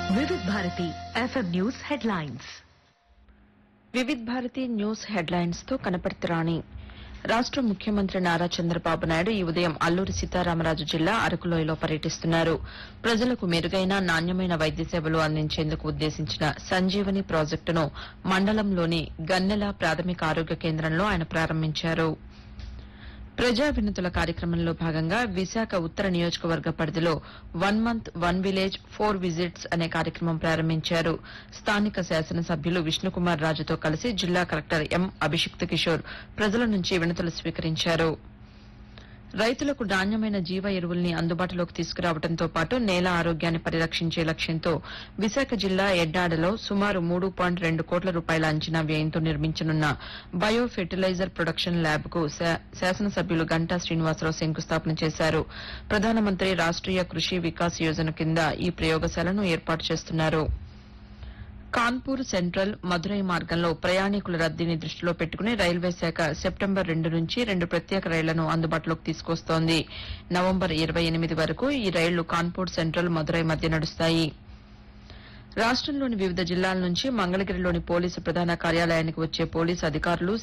వివిధ Bharati FM news headlines. Vividh Bharati news headlines తో కనపర్తిరాణి. రాష్ట ముఖ్యమంత్రి నారా చంద్రబాబు నాయుడు ఈ ఉదయం అల్లూరి సీతారామరాజు జిల్లా అరకులోయలో పర్యటిస్తున్నారు. ప్రజలకు మెరుగైన నాణ్యమైన వైద్య సేవలు అందించేందుకు ఉద్దేశించిన సంజీవని ప్రాజెక్టును మండలంలోని గన్నెల ప్రాథమిక ఆరోగ్య కేంద్రంలో ఆయన ప్రారంభించారు. ప్రజా వినతుల కార్యక్రమంలో భాగంగా విశాఖ ఉత్తర నియోజకవర్గ పరిధిలో 1 మంత్ 1 విలేజ్ 4 విజిట్స్ అనే కార్యక్రమం ప్రారంభించారు. స్థానిక శాసనసభ్యులు విష్ణుకుమార్ రాజుతో కలిసి జిల్లా కలెక్టర్ ఎం అభిషిక్త్ కిషోర్ ప్రజల నుంచి వినతులు స్వీకరించారు. రైతులకు నాణ్యమైన జీవ ఎరువుల్ని అందుబాటులోకి తీసుకురావడంతో పాటు నేల ఆరోగ్యాన్ని పరిరక్షించే లక్ష్యంతో విశాఖ జిల్లా ఎడ్డాడలో సుమారు 3.2 కోట్ల రూపాయల అంచనా వ్యయంతో నిర్మించనున్న బయో ఫెర్టిలైజర్ ప్రొడక్షన్ ల్యాబ్ కు శాసనసభ్యులు గంటా శ్రీనివాసరావు శంకుస్థాపన చేశారు. ప్రధానమంత్రి రాష్ట్రీయ కృషి వికాస్ యోజన కింద ఈ ప్రయోగశాలను ఏర్పాటు చేస్తున్నారు. కాన్పూర్ సెంట్రల్ మదురై మార్గంలో ప్రయాణికుల రద్దీని దృష్టిలో పెట్టుకుని రైల్వే శాఖ సెప్టెంబర్ 2 నుంచి 2 ప్రత్యేక రైళ్లను అందుబాటులోకి తీసుకొస్తోంది. నవంబర్ 28 వరకు ఈ రైళ్లు కాన్పూర్ సెంట్రల్ మదురై మధ్య నడుస్తాయి. రాష్టంలోని వివిధ జిల్లాల నుంచి మంగళగిరిలోని పోలీసు ప్రధాన కార్యాలయానికి వచ్చే పోలీసు అధికారులు